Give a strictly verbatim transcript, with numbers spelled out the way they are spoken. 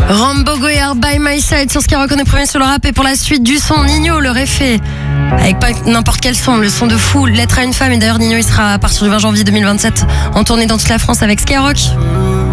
Rambo Goyard by my side sur Skyrock, on est premier sur le rap et pour la suite du son Nino le réfé avec pas n'importe quel son, le son de fou, Lettre à une femme. Et d'ailleurs Nino il sera à partir du vingt janvier deux mille vingt-sept en tournée dans toute la France avec Skyrock.